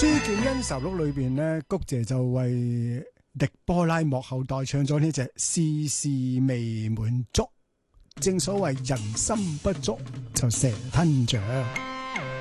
劍恩仇錄裏邊咧，谷姐就為狄波拉幕後代唱咗呢隻事事未滿足，正所謂人心不足就蛇吞象。